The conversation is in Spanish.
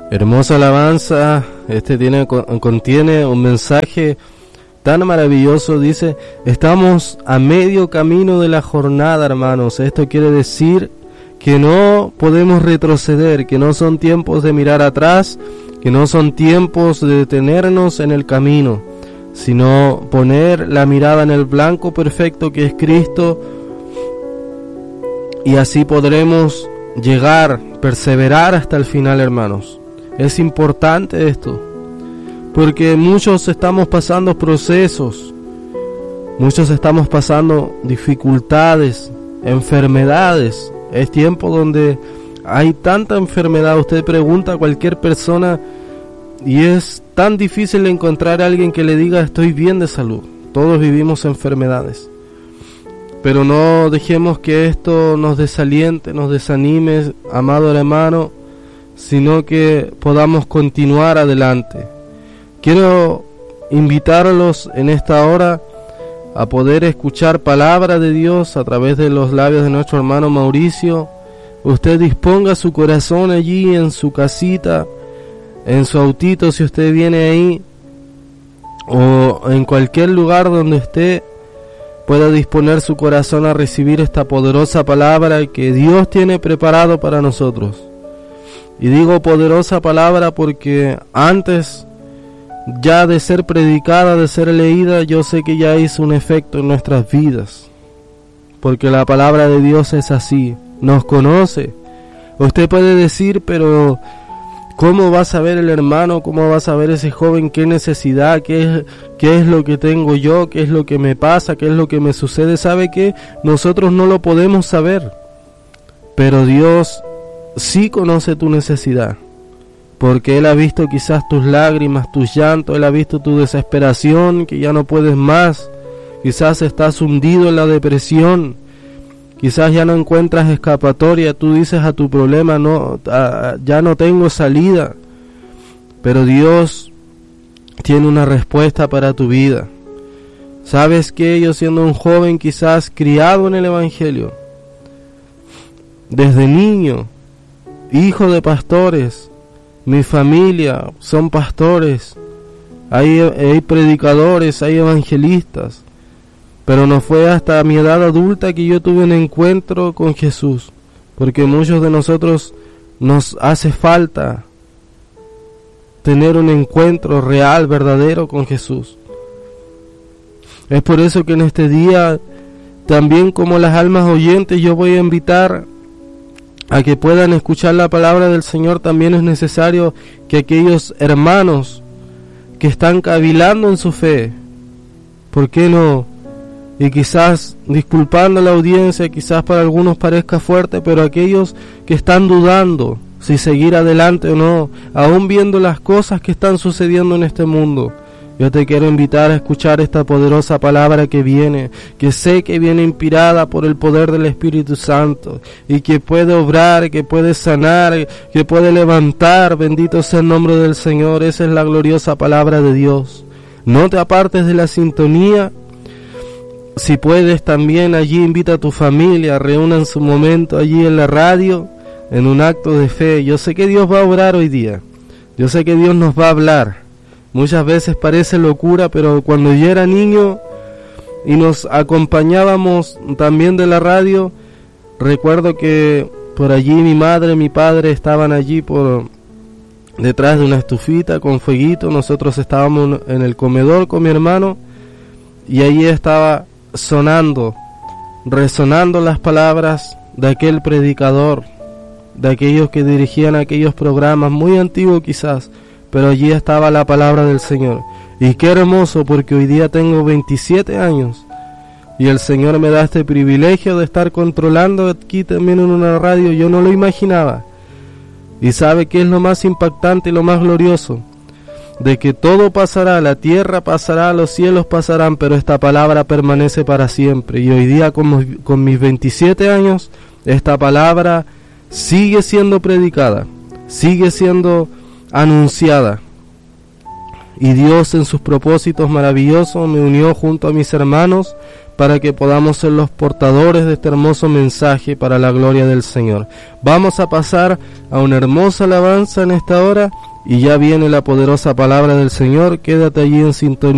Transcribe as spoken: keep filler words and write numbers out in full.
Hermosa alabanza. Este tiene, contiene un mensaje tan maravilloso. Dice: estamos a medio camino de la jornada, hermanos. Esto quiere decir que no podemos retroceder, que no son tiempos de mirar atrás, que no son tiempos de detenernos en el camino, sino poner la mirada en el blanco perfecto que es Cristo, y así podremos llegar, perseverar hasta el final, hermanos. Es importante esto, porque muchos estamos pasando procesos, muchos estamos pasando dificultades, enfermedades. Es tiempo donde hay tanta enfermedad. Usted pregunta a cualquier persona y es tan difícil encontrar a alguien que le diga estoy bien de salud. Todos vivimos enfermedades. Pero no dejemos que esto nos desaliente, nos desanime, amado hermano, sino que podamos continuar adelante. Quiero invitarlos en esta hora a poder escuchar palabra de Dios a través de los labios de nuestro hermano Mauricio. Usted disponga su corazón allí en su casita, en su autito, si usted viene ahí, o en cualquier lugar donde esté, pueda disponer su corazón a recibir esta poderosa palabra que Dios tiene preparado para nosotros. Y digo poderosa palabra porque antes ya de ser predicada, de ser leída, yo sé que ya hizo un efecto en nuestras vidas, porque la palabra de Dios es así, nos conoce. Usted puede decir, pero ¿cómo va a saber el hermano, cómo va a saber ese joven qué necesidad, qué es, qué es lo que tengo yo, qué es lo que me pasa, qué es lo que me sucede? ¿Sabe qué? Nosotros no lo podemos saber, pero Dios sí conoce tu necesidad, porque Él ha visto quizás tus lágrimas, tus llantos, Él ha visto tu desesperación, que ya no puedes más, quizás estás hundido en la depresión, quizás ya no encuentras escapatoria, tú dices a tu problema, no, a, ya no tengo salida, pero Dios tiene una respuesta para tu vida. ¿Sabes qué? Yo, siendo un joven quizás criado en el Evangelio, desde niño, hijo de pastores, mi familia son pastores, hay, hay predicadores, hay evangelistas, pero no fue hasta mi edad adulta que yo tuve un encuentro con Jesús, porque muchos de nosotros nos hace falta tener un encuentro real, verdadero con Jesús. Es por eso que en este día, también como las almas oyentes, yo voy a invitar a que puedan escuchar la palabra del Señor. También es necesario que aquellos hermanos que están cavilando en su fe, ¿por qué no? Y quizás, disculpando la audiencia, quizás para algunos parezca fuerte, pero aquellos que están dudando si seguir adelante o no, aún viendo las cosas que están sucediendo en este mundo, yo te quiero invitar a escuchar esta poderosa palabra que viene, que sé que viene inspirada por el poder del Espíritu Santo, y que puede obrar, que puede sanar, que puede levantar. Bendito sea el nombre del Señor. Esa es la gloriosa palabra de Dios. No te apartes de la sintonía. Si puedes, también allí invita a tu familia, reúnan su momento allí en la radio, en un acto de fe. Yo sé que Dios va a obrar hoy día. Yo sé que Dios nos va a hablar. Muchas veces parece locura, pero cuando yo era niño y nos acompañábamos también de la radio, recuerdo que por allí mi madre, mi padre estaban allí por detrás de una estufita con fueguito. Nosotros estábamos en el comedor con mi hermano y allí estaba sonando, resonando las palabras de aquel predicador, de aquellos que dirigían aquellos programas muy antiguos quizás, pero allí estaba la palabra del Señor. Y qué hermoso, porque hoy día tengo veintisiete años y el Señor me da este privilegio de estar controlando aquí también en una radio. Yo no lo imaginaba. Y sabe qué es lo más impactante y lo más glorioso, de que todo pasará, la tierra pasará, los cielos pasarán, pero esta palabra permanece para siempre. Y hoy día con, con mis veintisiete años, esta palabra sigue siendo predicada, sigue siendo anunciada, y Dios en sus propósitos maravillosos me unió junto a mis hermanos para que podamos ser los portadores de este hermoso mensaje para la gloria del Señor. Vamos a pasar a una hermosa alabanza en esta hora y ya viene la poderosa palabra del Señor. Quédate allí en sintonía.